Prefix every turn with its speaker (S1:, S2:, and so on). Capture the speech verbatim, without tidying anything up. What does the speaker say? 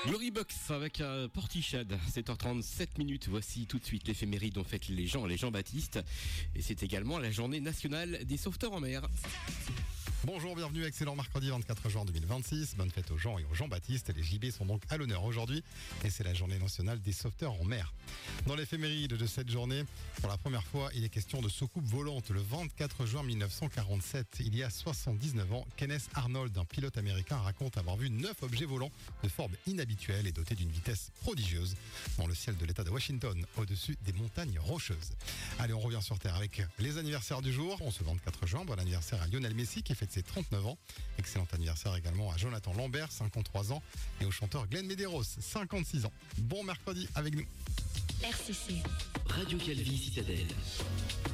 S1: Glory Box avec euh, Portichade, sept heures trente-sept minutes. Voici tout de suite l'éphéméride dont fête les gens, les Jean-Baptiste. Et c'est également la journée nationale des sauveteurs en mer.
S2: Bonjour, bienvenue, excellent mercredi vingt-quatre juin deux mille vingt-six. Bonne fête aux Jean et aux Jean-Baptiste. Les J B sont donc à l'honneur aujourd'hui et c'est la journée nationale des sauveteurs en mer. Dans l'éphéméride de cette journée, pour la première fois, il est question de soucoupe volante. Le vingt-quatre juin mille neuf cent quarante-sept, il y a soixante-dix-neuf ans, Kenneth Arnold, un pilote américain, raconte avoir vu neuf objets volants de forme inhabituelle et dotés d'une vitesse prodigieuse dans le ciel de l'État de Washington, au-dessus des montagnes rocheuses. Allez, on revient sur Terre avec les anniversaires du jour. On se vingt-quatre juin, bon anniversaire à Lionel Messi qui fête ses trente-neuf ans. Excellent anniversaire également à Jonathan Lambert, cinquante-trois ans, et au chanteur Glenn Medeiros, cinquante-six ans. Bon mercredi avec nous.
S3: R C C
S4: Radio Calvi Citadelle.